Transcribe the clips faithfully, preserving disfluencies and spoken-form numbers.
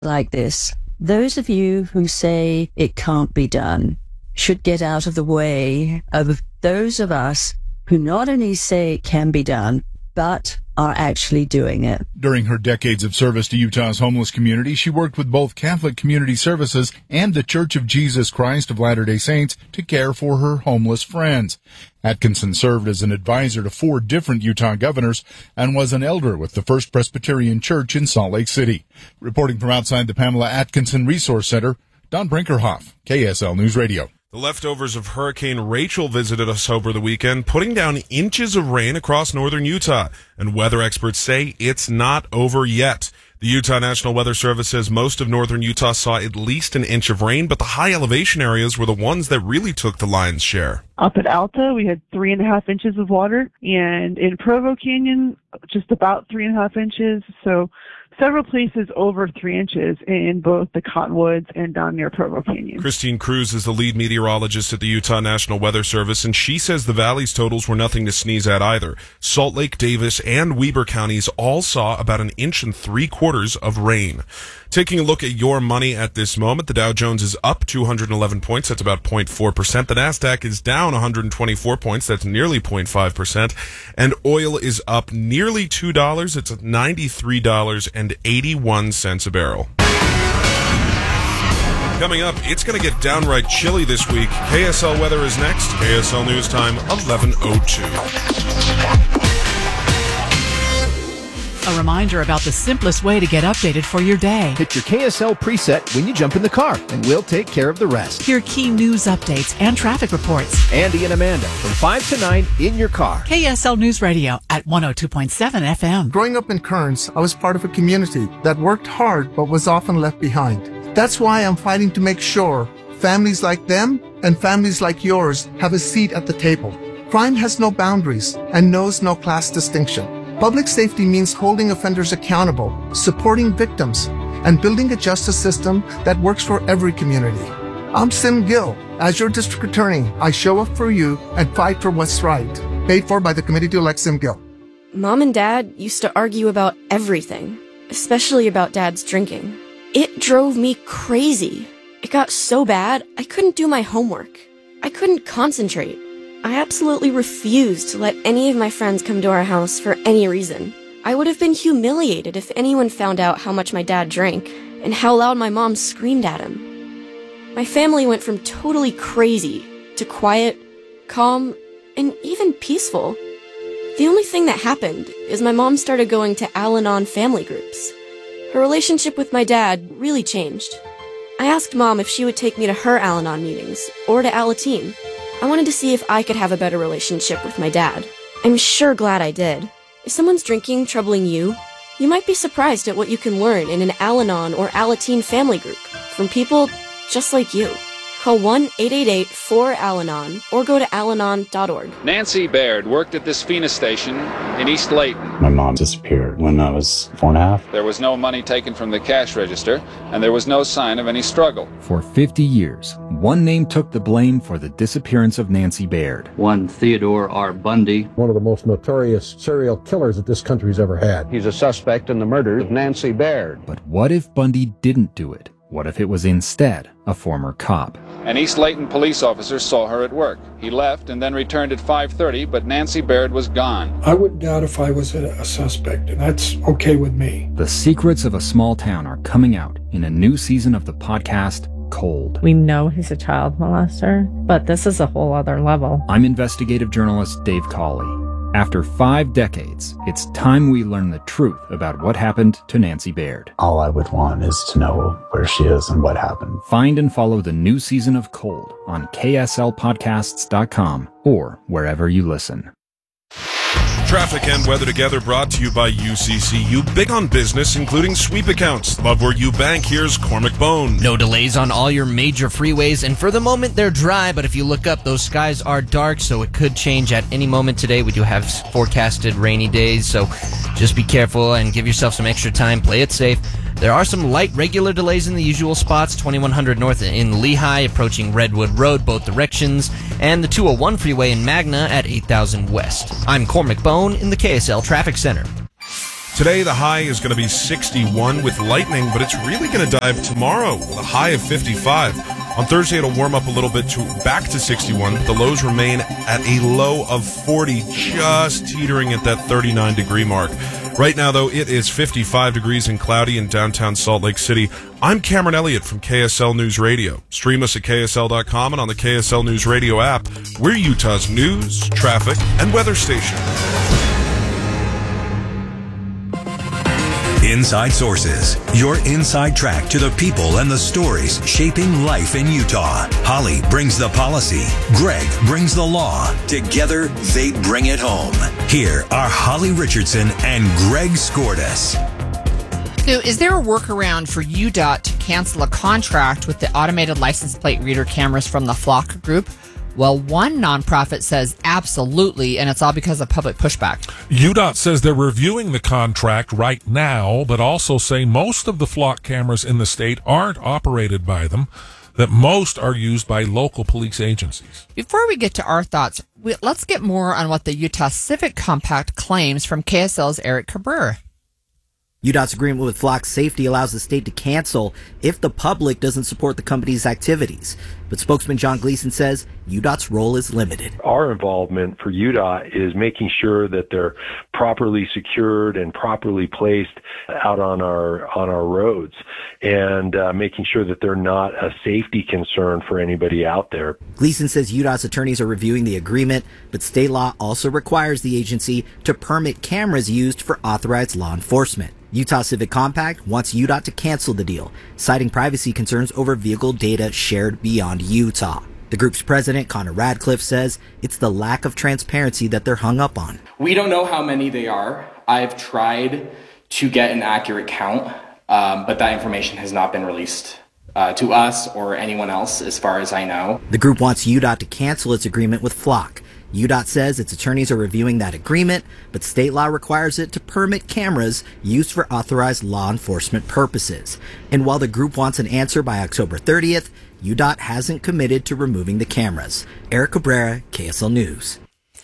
like this. Those of you who say it can't be done should get out of the way of those of us who not only say it can be done, but are actually doing it. During her decades of service to Utah's homeless community, she worked with both Catholic Community Services and the Church of Jesus Christ of Latter-day Saints to care for her homeless friends. Atkinson served as an advisor to four different Utah governors and was an elder with the First Presbyterian Church in Salt Lake City. Reporting from outside the Pamela Atkinson Resource Center, Don Brinkerhoff, K S L News Radio. The leftovers of Hurricane Rachel visited us over the weekend, putting down inches of rain across northern Utah. And weather experts say it's not over yet. The Utah National Weather Service says most of northern Utah saw at least an inch of rain, but the high elevation areas were the ones that really took the lion's share. Up at Alta, we had three and a half inches of water, and in Provo Canyon, just about three and a half inches. So several places over three inches in both the Cottonwoods and down near Provo Canyon. Christine Cruz is the lead meteorologist at the Utah National Weather Service, and she says the valley's totals were nothing to sneeze at either. Salt Lake, Davis, and Weber counties all saw about an inch and three quarters of rain. Taking a look at your money at this moment, the Dow Jones is up two hundred eleven points. That's about zero point four percent. The Nasdaq is down one hundred twenty-four points. That's nearly zero point five percent. And oil is up nearly two dollars. It's ninety-three dollars and eighty-one cents a barrel. Coming up, it's going to get downright chilly this week. K S L weather is next. K S L News Time, eleven oh two. A reminder about the simplest way to get updated for your day. Hit your K S L preset when you jump in the car, and we'll take care of the rest. Hear key news updates and traffic reports. Andy and Amanda from five to nine in your car. K S L News Radio at one oh two point seven F M. Growing up in Kearns, I was part of a community that worked hard but was often left behind. That's why I'm fighting to make sure families like them and families like yours have a seat at the table. Crime has no boundaries and knows no class distinction. Public safety means holding offenders accountable, supporting victims, and building a justice system that works for every community. I'm Sim Gill. As your district attorney, I show up for you and fight for what's right. Paid for by the committee to elect Sim Gill. Mom and Dad used to argue about everything, especially about Dad's drinking. It drove me crazy. It got so bad, I couldn't do my homework. I couldn't concentrate. I absolutely refused to let any of my friends come to our house for any reason. I would have been humiliated if anyone found out how much my dad drank and how loud my mom screamed at him. My family went from totally crazy to quiet, calm, and even peaceful. The only thing that happened is my mom started going to Al-Anon family groups. Her relationship with my dad really changed. I asked Mom if she would take me to her Al-Anon meetings or to Alateen. I wanted to see if I could have a better relationship with my dad. I'm sure glad I did. If someone's drinking troubling you, you might be surprised at what you can learn in an Al-Anon or Alateen family group from people just like you. Call one eight eight eight four Al-Anon or go to al anon dot org. Nancy Baird worked at this Phoenix station in East Layton. My mom disappeared when I was four and a half. There was no money taken from the cash register, and there was no sign of any struggle. For fifty years, one name took the blame for the disappearance of Nancy Baird. One Theodore R. Bundy. One of the most notorious serial killers that this country's ever had. He's a suspect in the murder of Nancy Baird. But what if Bundy didn't do it? What if it was instead a former cop? An East Layton police officer saw her at work. He left and then returned at five thirty, but Nancy Baird was gone. I wouldn't doubt if I was a, a suspect, and that's okay with me. The secrets of a small town are coming out in a new season of the podcast, Cold. We know he's a child molester, but this is a whole other level. I'm investigative journalist Dave Cawley. After five decades, it's time we learn the truth about what happened to Nancy Baird. All I would want is to know where she is and what happened. Find and follow the new season of Cold on K S L podcasts dot com or wherever you listen. Traffic and weather together brought to you by U C C U. Big on business, including sweep accounts. Love where you bank. Here's Cormac Bone. No delays on all your major freeways, and for the moment they're dry, but if you look up, those skies are dark, so it could change at any moment today. We do have forecasted rainy days, so just be careful and give yourself some extra time. Play it safe. There are some light regular delays in the usual spots. twenty-one hundred north in Lehigh, approaching Redwood Road, both directions, and the two oh one freeway in Magna at eight thousand west. I'm Cormac Bone in the K S L Traffic Center. Today, the high is going to be sixty-one with lightning, but it's really going to dive tomorrow with a high of fifty-five. On Thursday, it'll warm up a little bit to back to sixty-one, but the lows remain at a low of forty, just teetering at that thirty-nine degree mark. Right now, though, it is fifty-five degrees and cloudy in downtown Salt Lake City. I'm Cameron Elliott from K S L News Radio. Stream us at K S L dot com and on the K S L News Radio app. We're Utah's news, traffic, and weather station. Inside Sources, your inside track to the people and the stories shaping life in Utah. Holly brings the policy. Greg brings the law. Together, they bring it home. Here are Holly Richardson and Greg Skordas. So is there a workaround for U D O T to cancel a contract with the automated license plate reader cameras from the Flock Group? Well, one nonprofit says absolutely, and it's all because of public pushback. U D O T says they're reviewing the contract right now, but also say most of the Flock cameras in the state aren't operated by them, that most are used by local police agencies. Before we get to our thoughts, we, let's get more on what the Utah Civic Compact claims from K S L's Eric Cabrera. U D O T's agreement with Flock Safety allows the state to cancel if the public doesn't support the company's activities. But spokesman John Gleason says U D O T's role is limited. Our involvement for U D O T is making sure that they're properly secured and properly placed out on our on our roads, and uh, making sure that they're not a safety concern for anybody out there. Gleason says U D O T's attorneys are reviewing the agreement, but state law also requires the agency to permit cameras used for authorized law enforcement. Utah Civic Compact wants U D O T to cancel the deal, citing privacy concerns over vehicle data shared beyond Utah. The group's president, Connor Radcliffe, says it's the lack of transparency that they're hung up on. We don't know how many they are. I've tried to get an accurate count, um, but that information has not been released uh, to us or anyone else, as far as I know. The group wants U D O T to cancel its agreement with Flock. U D O T says its attorneys are reviewing that agreement, but state law requires it to permit cameras used for authorized law enforcement purposes. And while the group wants an answer by October thirtieth, U D O T hasn't committed to removing the cameras. Eric Cabrera, K S L News.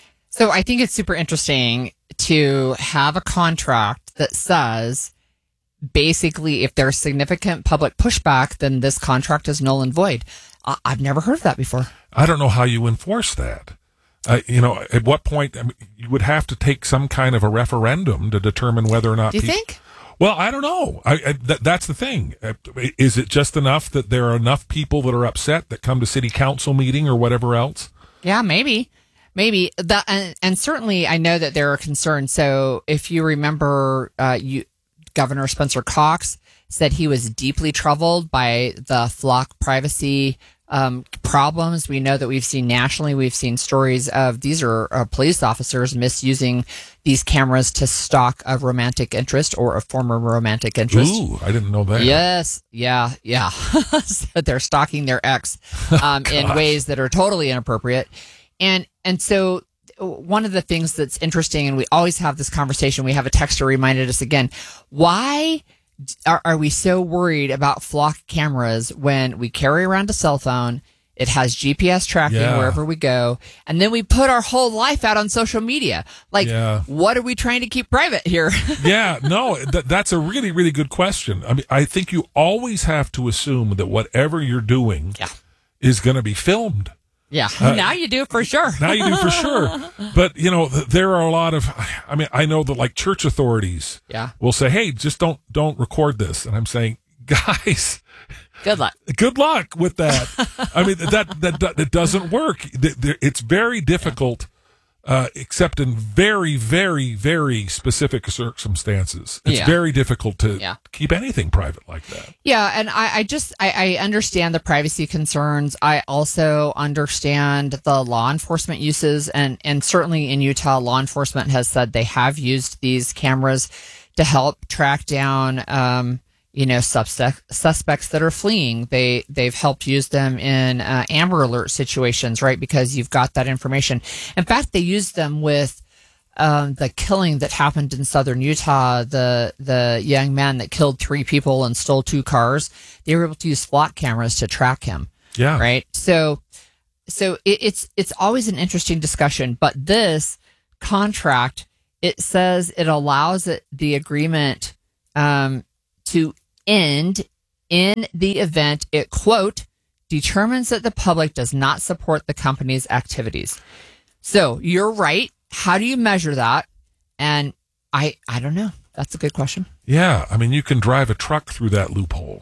So I think it's super interesting to have a contract that says basically if there's significant public pushback, then this contract is null and void. I- I've never heard of that before. I don't know how you enforce that. Uh, you know, at what point I mean, you would have to take some kind of a referendum to determine whether or not. Do you pe- think? Well, I don't know. I, I, th- that's the thing. Uh, is it just enough that there are enough people that are upset that come to city council meeting or whatever else? Yeah, maybe, maybe that, and, and certainly I know that there are concerns. So if you remember, uh, you, Governor Spencer Cox said he was deeply troubled by the Flock privacy Um, problems. We know that we've seen nationally, we've seen stories of these are uh, police officers misusing these cameras to stalk a romantic interest or a former romantic interest. Ooh, I didn't know that. Yes. Yeah. Yeah. So they're stalking their ex um, in ways that are totally inappropriate. And, and so one of the things that's interesting, and we always have this conversation, we have a texter reminded us again, why Are, are we so worried about Flock cameras when we carry around a cell phone? It has G P S tracking Yeah. wherever we go. And then we put our whole life out on social media. Like, Yeah. what are we trying to keep private here? Yeah, no, th- that's a really, really good question. I mean, I think you always have to assume that whatever you're doing yeah. is going to be filmed. Yeah. Uh, now you do for sure. Now you do for sure. But, you know, th- there are a lot of, I mean, I know that like church authorities Yeah. will say, hey, just don't, don't record this. And I'm saying, guys, Good luck. good luck with that. I mean, that, that, that, that doesn't work. Th- th- It's very difficult, uh, except in very, very, very specific circumstances. It's Yeah. very difficult to Yeah. keep anything private like that. Yeah, and I, I just I, I understand the privacy concerns. I also understand the law enforcement uses, and and certainly in Utah, law enforcement has said they have used these cameras to help track down, um, you know, suspect, suspects that are fleeing. They they've helped use them in uh, Amber Alert situations, right? Because you've got that information. In fact, they used them with Um, the killing that happened in southern Utah, the the young man that killed three people and stole two cars, they were able to use Flock cameras to track him. Yeah. Right. So, so it, it's it's always an interesting discussion. But this contract it says it allows it, the agreement um, to end in the event it, quote, determines that the public does not support the company's activities. So you're right. How do you measure that? And I, I don't know. That's a good question. Yeah. I mean, you can drive a truck through that loophole.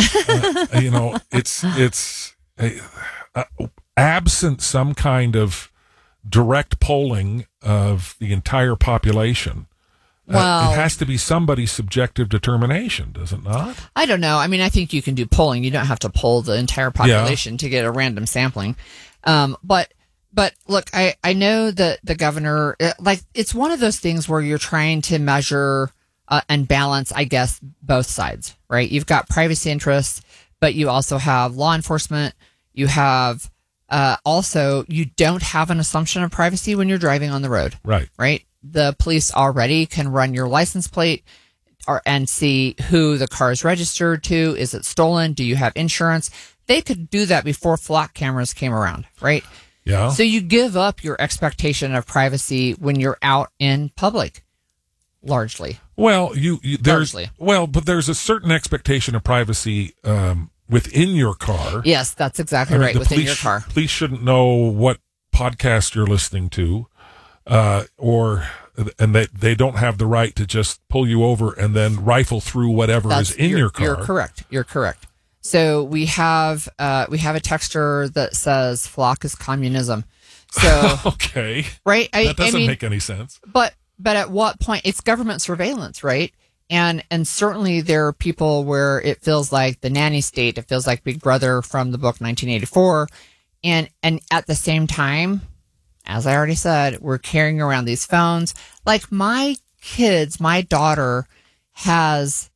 uh, you know, it's, it's uh, uh, absent some kind of direct polling of the entire population. Well, uh, it has to be somebody's subjective determination, does it not? I don't know. I mean, I think you can do polling. You don't have to poll the entire population yeah. to get a random sampling. Um, but, but look, I, I know that the governor, like, it's one of those things where you're trying to measure uh, and balance, I guess, both sides, right? You've got privacy interests, but you also have law enforcement. You have, uh, also, you don't have an assumption of privacy when you're driving on the road. Right. Right. The police already can run your license plate or, and see who the car is registered to. Is it stolen? Do you have insurance? They could do that before flock cameras came around, right? Yeah. So you give up your expectation of privacy when you're out in public, largely. Well, you, you there's largely. well, but there's a certain expectation of privacy um, within your car. Yes, that's exactly I mean, right. the Within police, your car, police shouldn't know what podcast you're listening to. Uh, or, and they, they don't have the right to just pull you over and then rifle through whatever That's, is in you're, your car. You're correct. You're correct. So we have, uh, we have a texter that says flock is communism. So, okay. Right. I, that doesn't I mean, make any sense. But, but at what point it's government surveillance, right? And, and certainly there are people where it feels like the nanny state, it feels like Big Brother from the book nineteen eighty-four. And, and at the same time, as I already said, we're carrying around these phones. Like my kids, my daughter has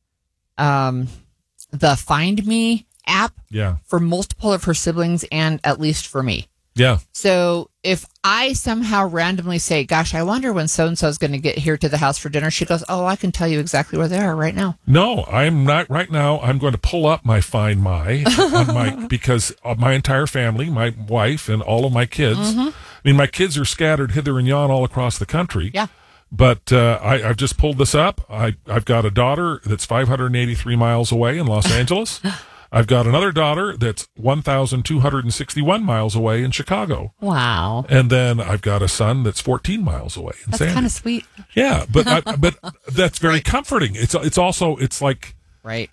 um, the Find Me app yeah. for multiple of her siblings and at least for me. Yeah. So if I somehow randomly say, gosh, I wonder when so-and-so is going to get here to the house for dinner, she goes, oh, I can tell you exactly where they are right now. No, I'm not right now. I'm going to pull up my Find My, on my because my entire family, my wife and all of my kids, Mm-hmm. I mean, my kids are scattered hither and yon all across the country. Yeah. But uh, I, I've just pulled this up. I, I've got a daughter that's five hundred eighty-three miles away in Los Angeles. I've got another daughter that's one thousand two hundred sixty-one miles away in Chicago. Wow. And then I've got a son that's fourteen miles away in That's Sandy. kind of sweet. Yeah, but I, but that's very right. comforting. It's it's also, it's like... Right.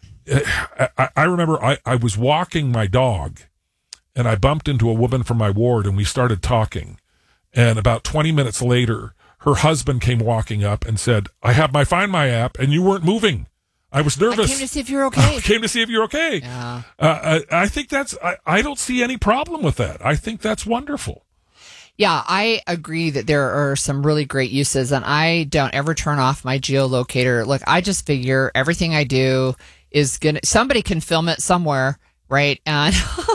I, I remember I, I was walking my dog, and I bumped into a woman from my ward, and we started talking. And about twenty minutes later, her husband came walking up and said, I have my Find My app, and you weren't moving. I was nervous. I came to see if you're okay. I came to see if you're okay. Yeah. Uh, I, I think that's, I, I don't see any problem with that. I think that's wonderful. Yeah, I agree that there are some really great uses, and I don't ever turn off my geolocator. Look, I just figure everything I do is gonna, somebody can film it somewhere, right? And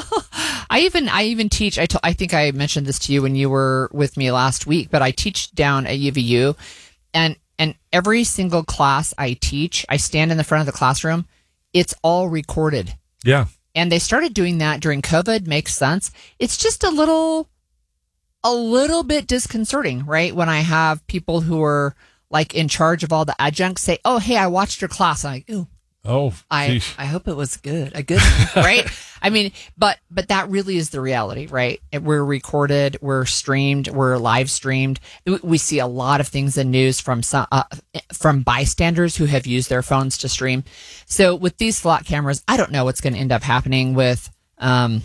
I even, I even teach, I, t- I think I mentioned this to you when you were with me last week, but I teach down at U V U, and, and every single class I teach, I stand in the front of the classroom, it's all recorded. Yeah. And they started doing that during COVID, makes sense. It's just a little, a little bit disconcerting, right? When I have people who are like in charge of all the adjuncts say, oh, hey, I watched your class. I'm like, ooh. Oh, I, geez. I hope it was good. A good one, right? I mean, but but that really is the reality, right? We're recorded, we're streamed, we're live streamed. We see a lot of things in news from some uh, from bystanders who have used their phones to stream. So with these flock cameras, I don't know what's going to end up happening with um,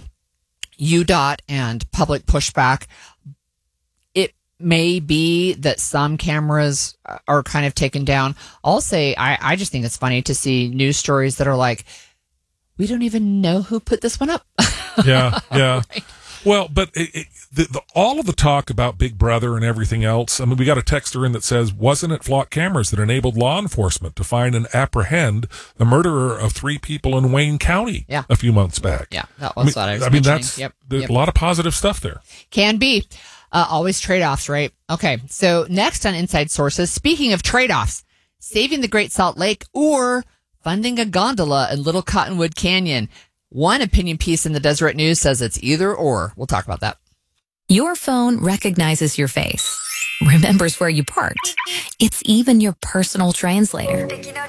U D O T and public pushback. May be that some cameras are kind of taken down. I'll say, I, I just think it's funny to see news stories that are like, we don't even know who put this one up. Yeah, yeah. Right. Well, but it, it, the, the, all of the talk about Big Brother and everything else, I mean, we got a texter in that says, wasn't it flock cameras that enabled law enforcement to find and apprehend the murderer of three people in Wayne County yeah. a few months back? Yeah, that was I mean, what I was I mean, mentioning. that's yep, there's yep. a lot of positive stuff there. Can be. Uh, always trade-offs, right? Okay, so next on Inside Sources, speaking of trade-offs, saving the Great Salt Lake or funding a gondola in Little Cottonwood Canyon. One opinion piece in the Deseret News says it's either or. We'll talk about that. Your phone recognizes your face. remembers where you parked. It's even your personal translator.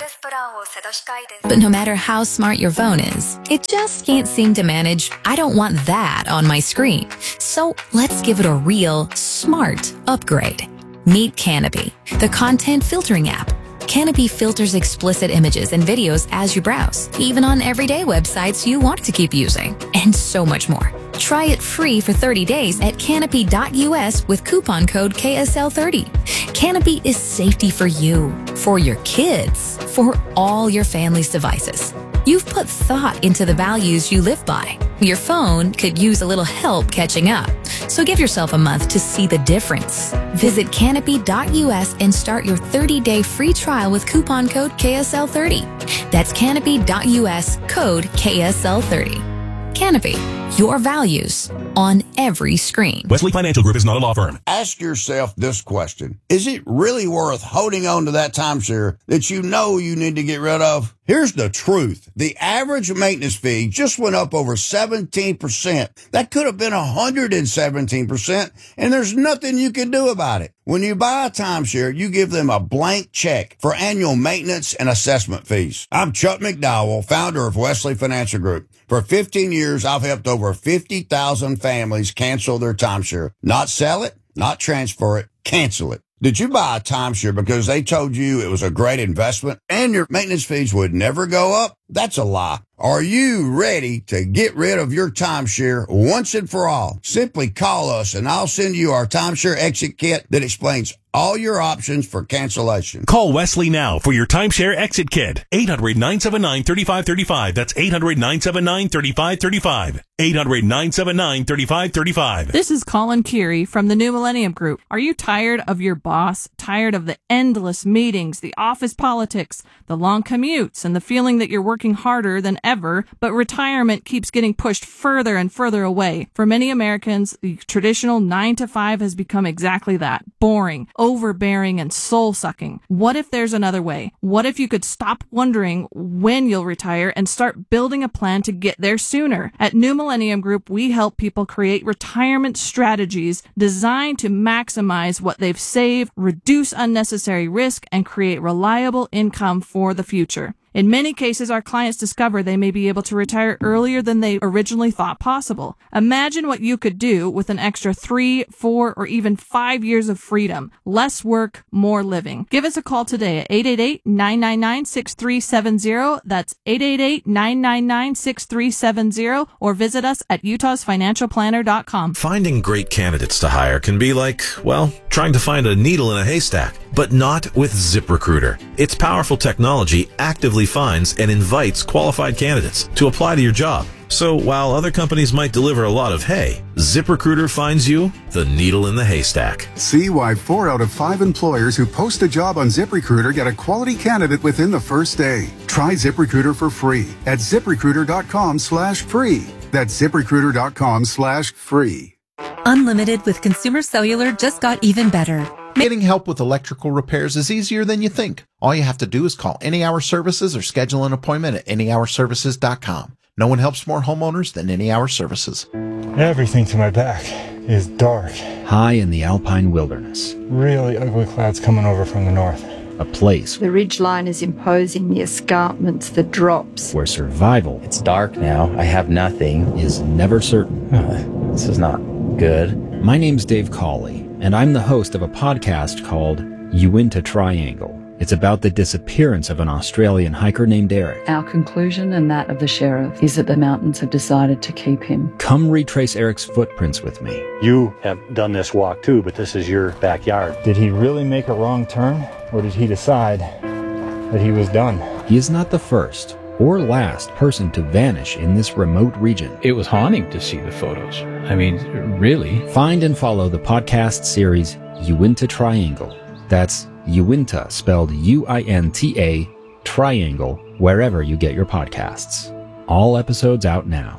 But no matter how smart your phone is, it just can't seem to manage, I don't want that on my screen. So let's give it a real, smart upgrade. Meet Canopy, the content filtering app. Canopy filters explicit images and videos as you browse, even on everyday websites you want to keep using, and so much more. Try it free for thirty days at canopy dot U S with coupon code K S L thirty. Canopy is safety for you, for your kids, for all your family's devices. You've put thought into the values you live by. Your phone could use a little help catching up. So give yourself a month to see the difference. Visit canopy dot U S and start your thirty-day free trial with coupon code K S L thirty. That's canopy dot U S, code K S L thirty. Canopy, your values on every screen. Wesley Financial Group is not a law firm. Ask yourself this question. Is it really worth holding on to that timeshare that you know you need to get rid of? Here's the truth. The average maintenance fee just went up over seventeen percent. That could have been one hundred seventeen percent, and there's nothing you can do about it. When you buy a timeshare, you give them a blank check for annual maintenance and assessment fees. I'm Chuck McDowell, founder of Wesley Financial Group. For fifteen years, I've helped over fifty thousand families cancel their timeshare. Not sell it, not transfer it, cancel it. Did you buy a timeshare because they told you it was a great investment and your maintenance fees would never go up? That's a lie. Are you ready to get rid of your timeshare once and for all? Simply call us and I'll send you our timeshare exit kit that explains all your options for cancellation. Call Wesley now for your timeshare exit kit. eight hundred, nine seven nine, three five three five. That's eight hundred, nine seven nine, three five three five. eight hundred, nine seven nine, three five three five. This is Colin Keary from the New Millennium Group. Are you tired of your boss? Tired of the endless meetings, the office politics, the long commutes, and the feeling that you're working harder than ever, but retirement keeps getting pushed further and further away? For many Americans, the traditional nine to five has become exactly that. Boring, overbearing, and soul-sucking. What if there's another way? What if you could stop wondering when you'll retire and start building a plan to get there sooner? At New Millennium Group, we help people create retirement strategies designed to maximize what they've saved, reduce unnecessary risk, and create reliable income for the future. In many cases, our clients discover they may be able to retire earlier than they originally thought possible. Imagine what you could do with an extra three, four, or even five years of freedom. Less work, more living. Give us a call today at eight eight eight, nine nine nine, six three seven zero. That's eight eight eight, nine nine nine, six three seven zero, or visit us at utahs financial planner dot com. Finding great candidates to hire can be like, well, trying to find a needle in a haystack, but not with ZipRecruiter. Its powerful technology actively finds and invites qualified candidates to apply to your job. So while other companies might deliver a lot of hay, ZipRecruiter finds you the needle in the haystack. See why four out of five employers who post a job on ZipRecruiter get a quality candidate within the first day. Try ZipRecruiter for free at ZipRecruiter.com slash free. That's ZipRecruiter.com slash free. Unlimited with Consumer Cellular just got even better. Getting help with electrical repairs is easier than you think. All you have to do is call Any Hour Services or schedule an appointment at any hour services dot com. No one helps more homeowners than Any Hour Services. Everything to my back is dark. High in the alpine wilderness. Really ugly clouds coming over from the north. A place the ridgeline is imposing, the escarpments, the drops. where survival, It's dark now. I have nothing. is never certain. This is not good. My name's Dave Cawley, and I'm the host of a podcast called Uinta Triangle. It's about the disappearance of an Australian hiker named Eric. Our conclusion and that of the sheriff is that the mountains have decided to keep him. Come retrace Eric's footprints with me. You have done this walk too, but this is your backyard. Did he really make a wrong turn, or did he decide that he was done? He is not the first or last person to vanish in this remote region. It was haunting to see the photos. I mean, really. Find and follow the podcast series Uinta Triangle. That's Uinta, spelled U I N T A, Triangle, wherever you get your podcasts. All episodes out now.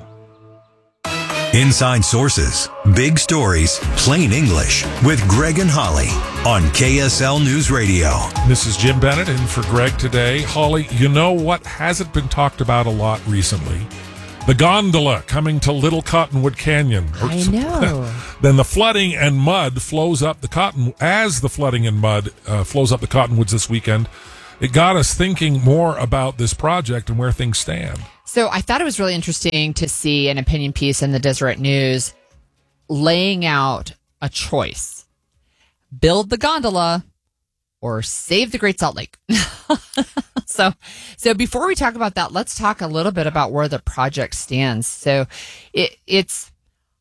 Inside Sources, Big Stories, Plain English with Greg and Holly on K S L News Radio. This is Jim Bennett in for Greg today. Holly, you know what hasn't been talked about a lot recently The gondola coming to Little Cottonwood Canyon. I know. Then the flooding and mud flows up the cotton as the flooding and mud uh, flows up the cottonwoods this weekend. It got us thinking more about this project and where things stand. So I thought it was really interesting to see an opinion piece in the Deseret News laying out a choice: build the gondola or save the Great Salt Lake. so, so before we talk about that, let's talk a little bit about where the project stands. So it, it's,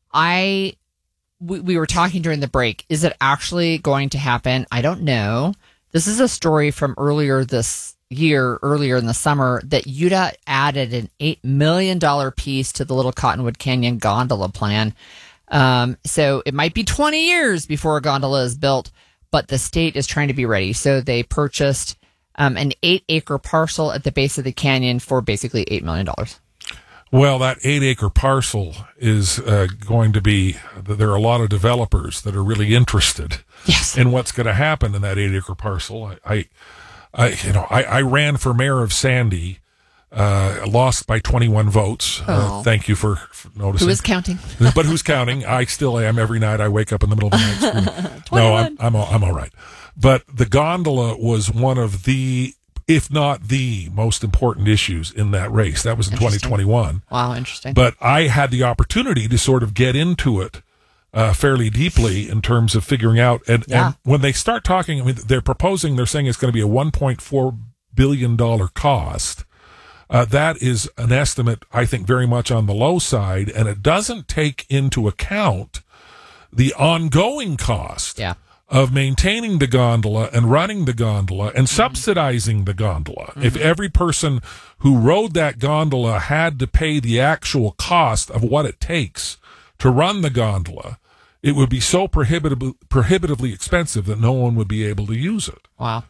I, we, we were talking during the break. Is it actually going to happen? I don't know. This is a story from earlier this year, earlier in the summer, that U D O T added an eight million dollars piece to the Little Cottonwood Canyon gondola plan. Um, so it might be twenty years before a gondola is built, but the state is trying to be ready. So they purchased um, an eight acre parcel at the base of the canyon for basically eight million dollars. Well, that eight acre parcel is uh, going to be, there are a lot of developers that are really interested yes. in what's going to happen in that eight acre parcel. I, I, I you know, I, I ran for mayor of Sandy, uh, lost by twenty-one votes. Uh, thank you for, for noticing. Who is counting? But who's counting? I still am. Every night I wake up in the middle of the night. No, I'm, I'm, all, I'm all right. But the gondola was one of the, if not the most important issues in that race. That was in twenty twenty-one. Wow, interesting. But I had the opportunity to sort of get into it uh, fairly deeply in terms of figuring out. And, Yeah. and when they start talking, I mean, they're proposing, they're saying it's going to be a one point four billion dollars cost. Uh, that is an estimate, I think, very much on the low side, and it doesn't take into account the ongoing cost yeah. of maintaining the gondola and running the gondola and Mm-hmm. subsidizing the gondola. Mm-hmm. If every person who rode that gondola had to pay the actual cost of what it takes to run the gondola, it would be so prohibitively, prohibitively expensive that no one would be able to use it. Wow.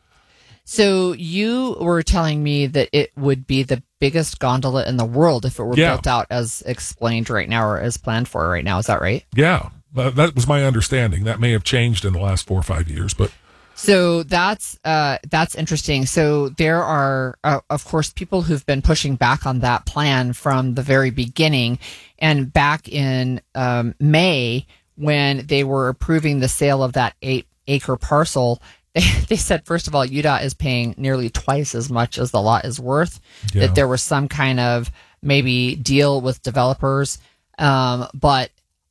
So you were telling me that it would be the biggest gondola in the world if it were Yeah. built out as explained right now or as planned for right now. Is that right? Yeah, uh, that was my understanding. That may have changed in the last four or five years, but So that's uh, that's interesting. So there are, uh, of course, people who've been pushing back on that plan from the very beginning. And back in um, May, when they were approving the sale of that eight acre parcel, they, they said, first of all, U D O T is paying nearly twice as much as the lot is worth, Yeah. that there was some kind of maybe deal with developers. Um, but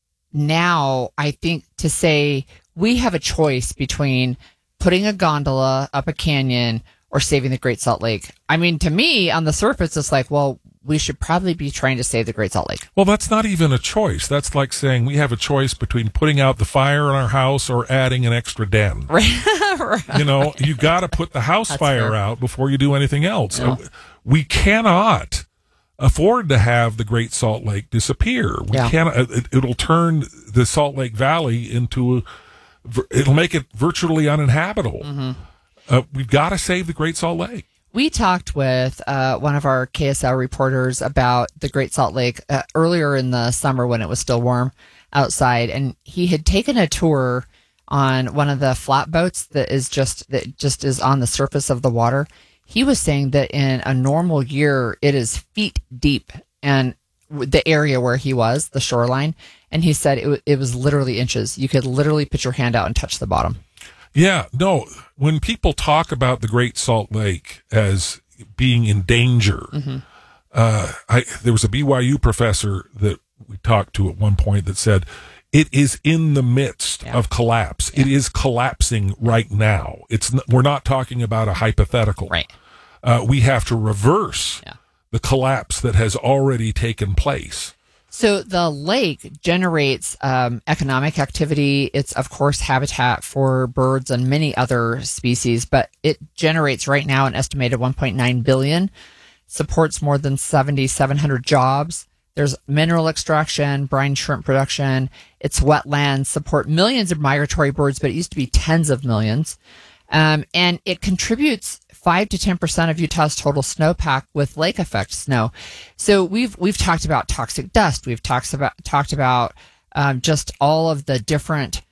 now I think to say we have a choice between putting a gondola up a canyon or saving the Great Salt Lake. I mean, to me, on the surface, it's like, well, we should probably be trying to save the Great Salt Lake. Well, that's not even a choice. That's like saying we have a choice between putting out the fire in our house or adding an extra den. Right. You know, you got to put the house That's fire fair. out before you do anything else. Yeah. We cannot afford to have the Great Salt Lake disappear. We Yeah. cannot. It, it'll turn the Salt Lake Valley into a, it'll make it virtually uninhabitable. Mm-hmm. Uh, we've got to save the Great Salt Lake. We talked with uh, one of our K S L reporters about the Great Salt Lake uh, earlier in the summer when it was still warm outside, and he had taken a tour on one of the flatboats that is just that just is on the surface of the water. He was saying that in a normal year, it is feet deep, and the area where he was, the shoreline, and he said it, w- it was literally inches. You could literally put your hand out and touch the bottom. Yeah, no, when people talk about the Great Salt Lake as being in danger, Mm-hmm. uh, I, there was a B Y U professor that we talked to at one point that said, it is in the midst Yeah. of collapse. It is collapsing right now. It's n- we're not talking about a hypothetical. Right. Uh, we have to reverse Yeah. the collapse that has already taken place. So the lake generates um, economic activity. It's, of course, habitat for birds and many other species, but it generates right now an estimated one point nine billion, supports more than seven thousand seven hundred jobs. There's mineral extraction, brine shrimp production. Its wetlands support millions of migratory birds, but it used to be tens of millions. Um, and it contributes five to ten percent of Utah's total snowpack with lake effect snow. So we've we've talked about toxic dust. We've talked about talked about um, just all of the different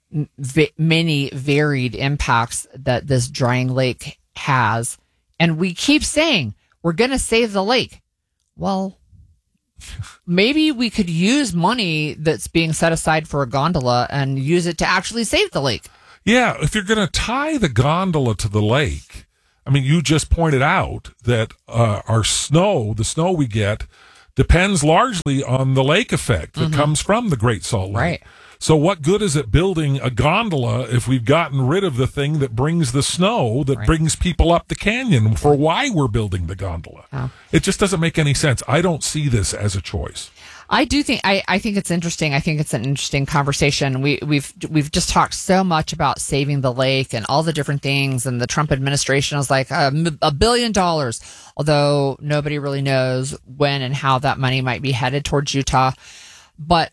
v- many varied impacts that this drying lake has. And we keep saying we're going to save the lake. Well, maybe we could use money that's being set aside for a gondola and use it to actually save the lake. Yeah, if you're going to tie the gondola to the lake, I mean, you just pointed out that uh, our snow, the snow we get, depends largely on the lake effect that mm-hmm. comes from the Great Salt Lake. Right. So what good is it building a gondola if we've gotten rid of the thing that brings the snow, that right. brings people up the canyon for why we're building the gondola? Oh. It just doesn't make any sense. I don't see this as a choice. I do think I, I think it's interesting. I think it's an interesting conversation. We we've we've just talked so much about saving the lake and all the different things, and the Trump administration was like a, a billion dollars, although nobody really knows when and how that money might be headed towards Utah. But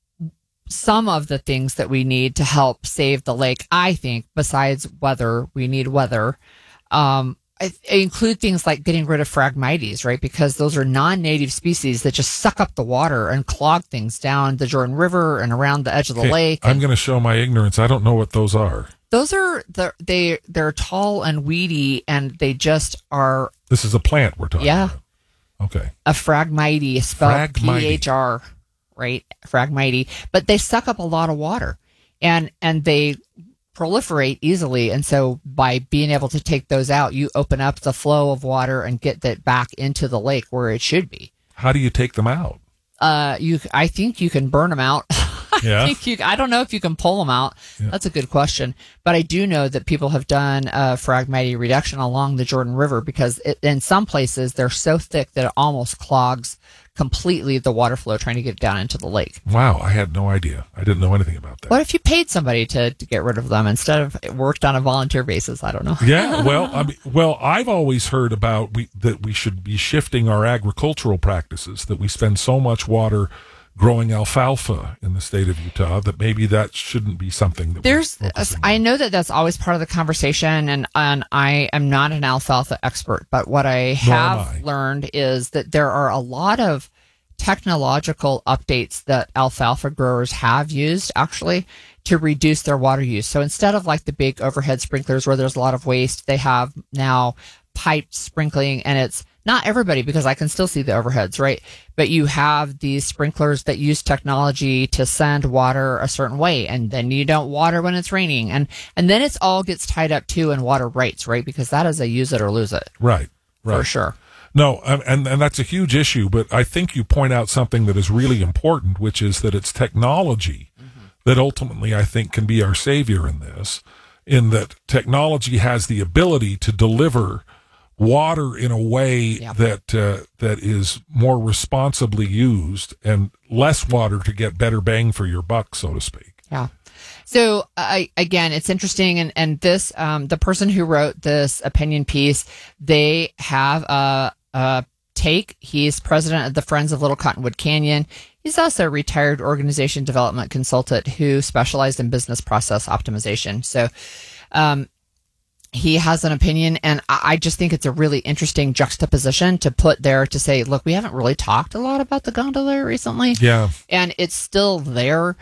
some of the things that we need to help save the lake, I think, besides weather, we need weather. Um, I, I include things like getting rid of Phragmites, right? Because those are non-native species that just suck up the water and clog things down the Jordan River and around the edge of the okay, lake. I'm going to show my ignorance. I don't know what those are. Those are the they they're tall and weedy, and they just are. This is a plant we're talking yeah, about. Okay. A Phragmite, spelled Phragmite. P H R, right? Phragmite, but they suck up a lot of water, and and they proliferate easily. And so by being able to take those out, you open up the flow of water and get that back into the lake where it should be. How do you take them out? Uh, you, I think you can burn them out. Yeah. I think you, I don't know if you can pull them out. Yeah. That's a good question. But I do know that people have done uh, Phragmite reduction along the Jordan River because it, in some places they're so thick that it almost clogs completely the water flow trying to get down into the lake. Wow, I had no idea. I didn't know anything about that. What if you paid somebody to, to get rid of them instead of worked on a volunteer basis? I don't know. Yeah, well, I mean, well, I've always heard about we, that we should be shifting our agricultural practices, that we spend so much water growing alfalfa in the state of Utah that maybe that shouldn't be something that there's we're I know that that's always part of the conversation, and and I am not an alfalfa expert, but what I have I. learned is that there are a lot of technological updates that alfalfa growers have used actually to reduce their water use. So instead of like the big overhead sprinklers where there's a lot of waste, they have now piped sprinkling, and it's not everybody, because I can still see the overheads, right? But you have these sprinklers that use technology to send water a certain way, and then you don't water when it's raining. And, and then it's all gets tied up too in water rights, right? Because that is a use it or lose it. Right, right. For sure. No, and, and that's a huge issue, but I think you point out something that is really important, which is that it's technology mm-hmm. that ultimately I think can be our savior in this, in that technology has the ability to deliver water in a way yep. that uh, that is more responsibly used, and less water to get better bang for your buck, so to speak. Yeah. So uh, again, it's interesting, and and this um, the person who wrote this opinion piece, they have a, a take. He's president of the Friends of Little Cottonwood Canyon. He's also a retired organization development consultant who specialized in business process optimization. So. Um, He has an opinion, and I just think it's a really interesting juxtaposition to put there to say, look, we haven't really talked a lot about the gondola recently. Yeah. And it's still there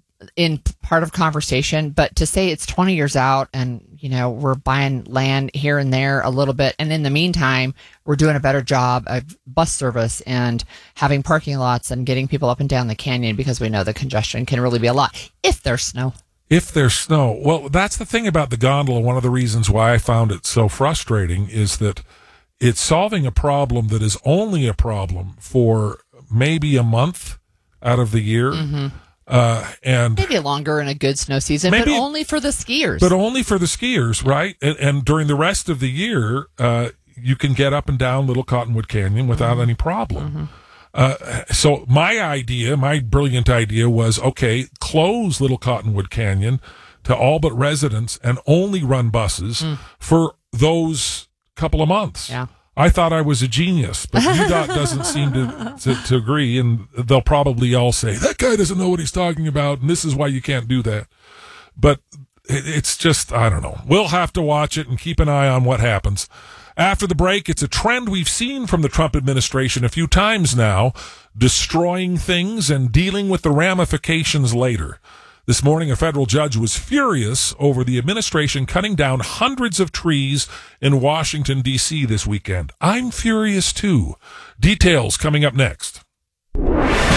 in part of conversation, but to say it's twenty years out and, you know, we're buying land here and there a little bit. And in the meantime, we're doing a better job of bus service and having parking lots and getting people up and down the canyon because we know the congestion can really be a lot if there's snow. If there's snow. Well, that's the thing about the gondola. One of the reasons why I found it so frustrating is that it's solving a problem that is only a problem for maybe a month out of the year. Mm-hmm. Uh, and maybe longer in a good snow season, maybe, but only for the skiers. But only for the skiers, right? And, and during the rest of the year, uh, you can get up and down Little Cottonwood Canyon without mm-hmm. any problem. Mm-hmm. Uh, so my idea, my brilliant idea was, okay, close Little Cottonwood Canyon to all but residents and only run buses mm. for those couple of months. Yeah. I thought I was a genius, but U D O T doesn't seem to, to, to agree, and they'll probably all say, that guy doesn't know what he's talking about, and this is why you can't do that. But it's just, I don't know. We'll have to watch it and keep an eye on what happens. After the break, it's a trend we've seen from the Trump administration a few times now, destroying things and dealing with the ramifications later. This morning, a federal judge was furious over the administration cutting down hundreds of trees in Washington, D C this weekend. I'm furious too. Details coming up next.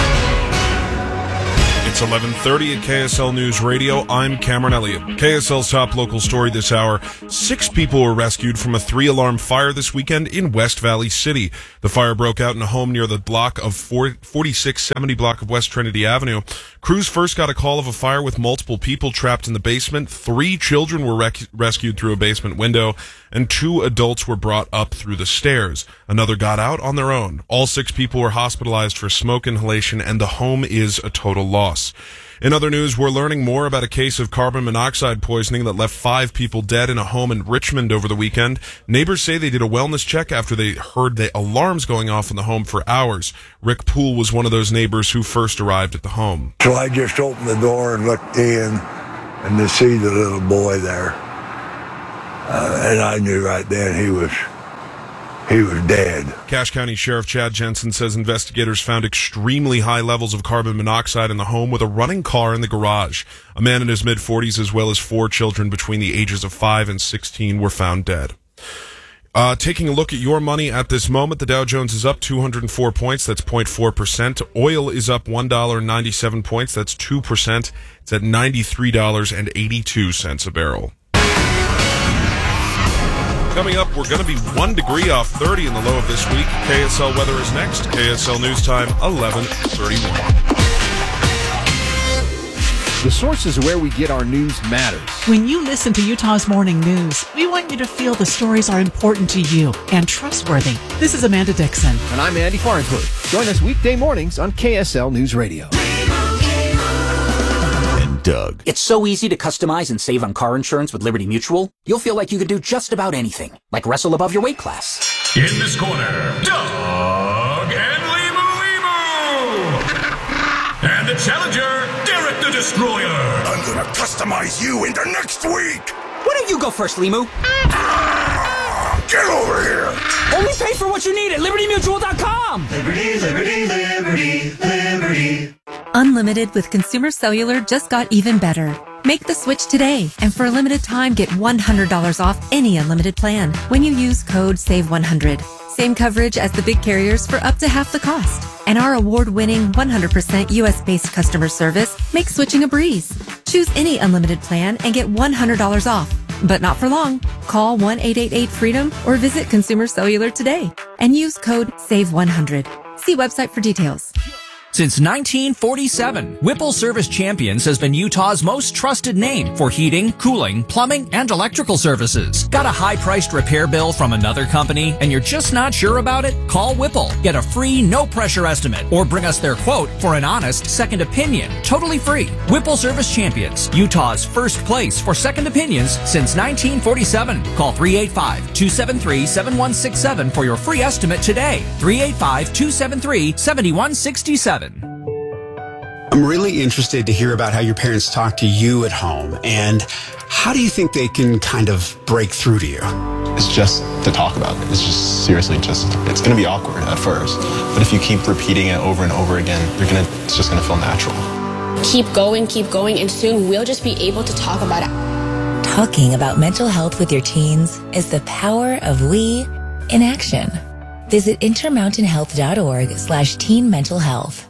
It's eleven thirty at K S L News Radio. I'm Cameron Elliott. K S L's top local story this hour. Six people were rescued from a three-alarm fire this weekend in West Valley City. The fire broke out in a home near the block of forty-six seventy block of West Trinity Avenue. Crews first got a call of a fire with multiple people trapped in the basement. Three children were rec- rescued through a basement window, and two adults were brought up through the stairs. Another got out on their own. All six people were hospitalized for smoke inhalation, and the home is a total loss. In other news, we're learning more about a case of carbon monoxide poisoning that left five people dead in a home in Richmond over the weekend. Neighbors say they did a wellness check after they heard the alarms going off in the home for hours. Rick Poole was one of those neighbors who first arrived at the home. So I just opened the door and looked in, and to see the little boy there. Uh, and I knew right then he was... He was dead. Cache County Sheriff Chad Jensen says investigators found extremely high levels of carbon monoxide in the home with a running car in the garage. A man in his mid-forties as well as four children between the ages of five and sixteen were found dead. Uh, taking a look at your money at this moment, the Dow Jones is up two hundred four points. That's zero point four percent. Oil is up one dollar and ninety-seven cents. That's two percent. It's at ninety-three dollars and eighty-two cents a barrel. Coming up, we're going to be one degree off thirty in the low of this week. K S L weather is next. K S L News Time, eleven thirty-one. The sources where we get our news matters. When you listen to Utah's Morning News, we want you to feel the stories are important to you and trustworthy. This is Amanda Dixon. And I'm Andy Farnsworth. Join us weekday mornings on K S L News Radio. Doug. It's so easy to customize and save on car insurance with Liberty Mutual. You'll feel like you could do just about anything, like wrestle above your weight class. In this corner, Doug and Limu Limu! And the challenger, Derek the Destroyer. I'm gonna customize you into next week. Why don't you go first, Limu? Ah, get over here. Only pay for what you need at Liberty Mutual dot com. Liberty, Liberty, Liberty, Liberty. Unlimited with Consumer Cellular just got even better. Make the switch today, and for a limited time, get one hundred dollars off any unlimited plan when you use code save one hundred. Same coverage as the big carriers for up to half the cost. And our award-winning one hundred percent U S-based customer service makes switching a breeze. Choose any unlimited plan and get one hundred dollars off. But not for long. Call one eight eight eight freedom or visit Consumer Cellular today and use code save one hundred. See website for details. Since nineteen forty-seven, Whipple Service Champions has been Utah's most trusted name for heating, cooling, plumbing, and electrical services. Got a high-priced repair bill from another company and you're just not sure about it? Call Whipple. Get a free, no-pressure estimate or bring us their quote for an honest second opinion. Totally free. Whipple Service Champions, Utah's first place for second opinions since nineteen forty-seven. Call three eight five, two seven three, seven one six seven for your free estimate today. three eight five, two seven three, seven one six seven. I'm really interested to hear about how your parents talk to you at home, and how do you think they can kind of break through to you? It's just to talk about it. It's just seriously just, it's going to be awkward at first, but if you keep repeating it over and over again, you're gonna, it's just going to feel natural. Keep going, keep going, and soon we'll just be able to talk about it. Talking about mental health with your teens is the power of we in action. Visit intermountain health dot org slash teen mental health.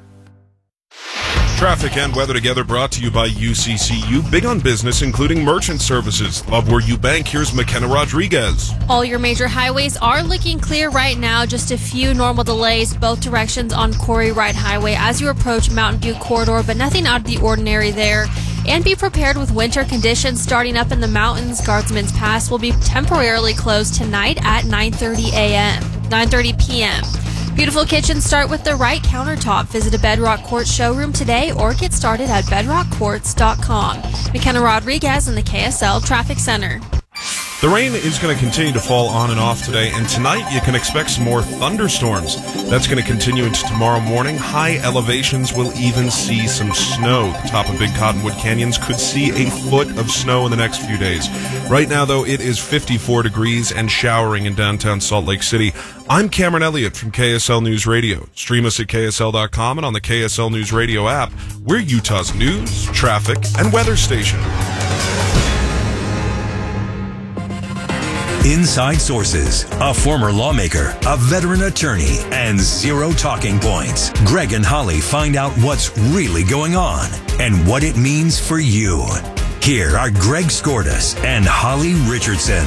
Traffic and weather together brought to you by U C C U. Big on business, including merchant services. Love where you bank. Here's McKenna Rodriguez. All your major highways are looking clear right now. Just a few normal delays both directions on Quarry Wright Highway as you approach Mountain View Corridor, but nothing out of the ordinary there. And be prepared with winter conditions starting up in the mountains. Guardsman's Pass will be temporarily closed tonight at nine thirty a.m. nine thirty p.m. Beautiful kitchens start with the right countertop. Visit a Bedrock Quartz showroom today or get started at bedrock quartz dot com. McKenna Rodriguez in the K S L Traffic Center. The rain is going to continue to fall on and off today, and tonight you can expect some more thunderstorms. That's going to continue into tomorrow morning. High elevations will even see some snow. The top of Big Cottonwood Canyons could see a foot of snow in the next few days. Right now, though, it is fifty-four degrees and showering in downtown Salt Lake City. I'm Cameron Elliott from K S L News Radio. Stream us at K S L dot com and on the K S L News Radio app. We're Utah's news, traffic, and weather station. Inside Sources, a former lawmaker, a veteran attorney, and zero talking points. Greg and Holly find out what's really going on and what it means for you. Here are Greg Skordas and Holly Richardson.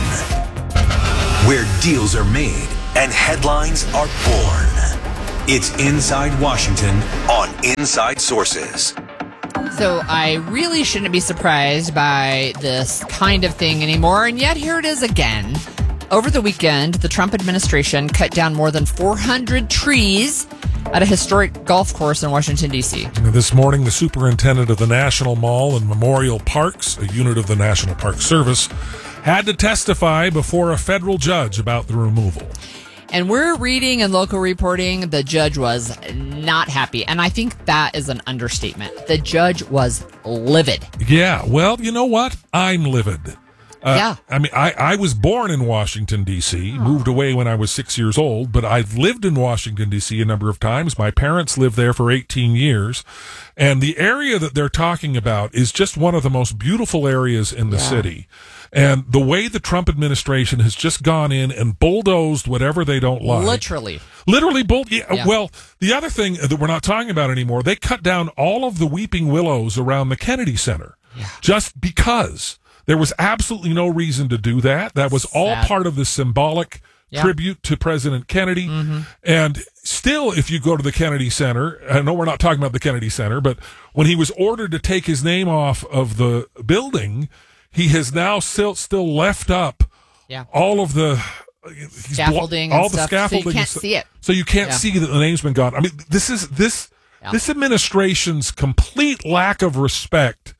Where deals are made and headlines are born. It's Inside Washington on Inside Sources. So I really shouldn't be surprised by this kind of thing anymore, and yet here it is again. Over the weekend, the Trump administration cut down more than four hundred trees at a historic golf course in Washington, D C. This morning, the superintendent of the National Mall and Memorial Parks, a unit of the National Park Service, had to testify before a federal judge about the removal. And we're reading in local reporting, the judge was not happy. And I think that is an understatement. The judge was livid. Yeah, well, you know what? I'm livid. Uh, yeah. I mean, I, I was born in Washington, D C, oh. moved away when I was six years old, but I've lived in Washington, D C a number of times. My parents lived there for eighteen years. And the area that they're talking about is just one of the most beautiful areas in the yeah. city. And the way the Trump administration has just gone in and bulldozed whatever they don't like. Literally. Literally bull. Yeah, yeah. Well, the other thing that we're not talking about anymore, they cut down all of the weeping willows around the Kennedy Center. Yeah. Just because. There was absolutely no reason to do that. That was all Sad. part of the symbolic yeah. tribute to President Kennedy. Mm-hmm. And still, if you go to the Kennedy Center, I know we're not talking about the Kennedy Center, but when he was ordered to take his name off of the building, he has now still still left up yeah. all of the he's scaffolding, blo- all and the stuff, scaffolding, so you can't st- see it. So you can't yeah. see that the name's been gone. I mean, this is this yeah. this administration's complete lack of respect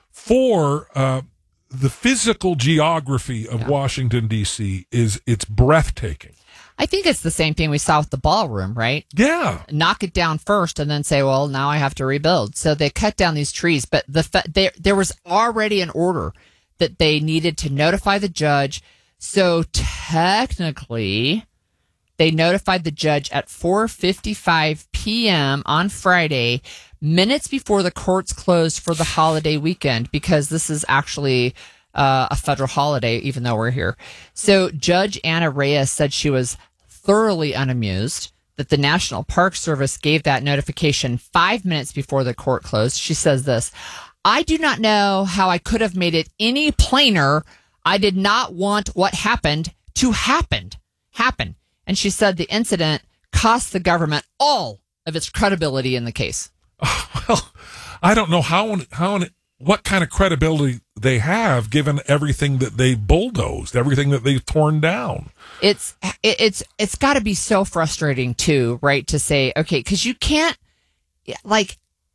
for uh, the physical geography of yeah. Washington, D C is it's breathtaking. I think it's the same thing we saw with the ballroom, right? Yeah. Knock it down first and then say, well, now I have to rebuild. So they cut down these trees, but the fa- there there was already an order that they needed to notify the judge. So technically, they notified the judge at four fifty-five p.m. on Friday, minutes before the courts closed for the holiday weekend, because this is actually uh, a federal holiday, even though we're here. So Judge Anna Reyes said she was thoroughly unamused that the National Park Service gave that notification five minutes before the court closed. She says this: I do not know how I could have made it any plainer. I did not want what happened to happen. Happen. And she said the incident cost the government all of its credibility in the case. Oh, well, I don't know how how what kind of credibility they have given everything that they bulldozed, everything that they've torn down. It's it, it's it's got to be so frustrating too, right? To say, okay, because you can't like.